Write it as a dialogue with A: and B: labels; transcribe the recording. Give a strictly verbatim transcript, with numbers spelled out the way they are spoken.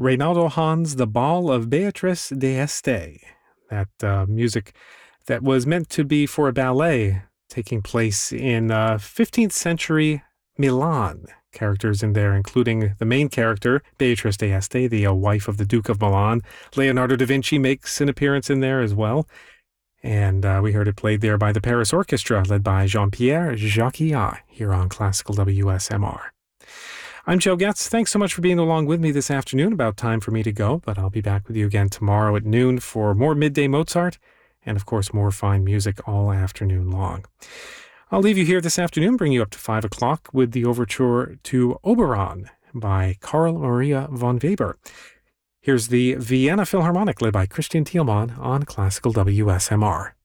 A: Reynaldo Hahn's The Ball of Beatrice d'Este, that uh, music that was meant to be for a ballet taking place in uh, fifteenth century Milan. Characters in there, including the main character, Beatrice d'Este, the uh, wife of the Duke of Milan. Leonardo da Vinci makes an appearance in there as well. And uh, we heard it played there by the Paris Orchestra, led by Jean-Pierre Jacquiat, here on Classical W S M R. I'm Joe Getz. Thanks so much for being along with me this afternoon. About time for me to go, but I'll be back with you again tomorrow at noon for more Midday Mozart, and of course more fine music all afternoon long. I'll leave you here this afternoon, bring you up to five o'clock with the overture to Oberon by Carl Maria von Weber. Here's the Vienna Philharmonic led by Christian Thielmann on Classical W S M R.